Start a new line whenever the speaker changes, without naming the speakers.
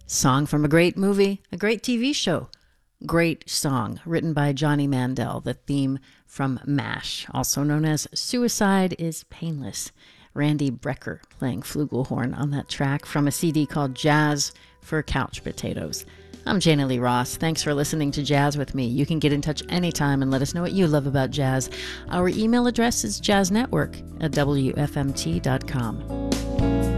Song from a great movie, a great TV show. Great song written by Johnny Mandel, the theme from MASH, also known as Suicide is Painless. Randy Brecker playing flugelhorn on that track from a CD called Jazz for Couch Potatoes. I'm Jana Lee Ross. Thanks for listening to Jazz with me. You can get in touch anytime and let us know what you love about jazz. Our email address is jazznetwork@wfmt.com.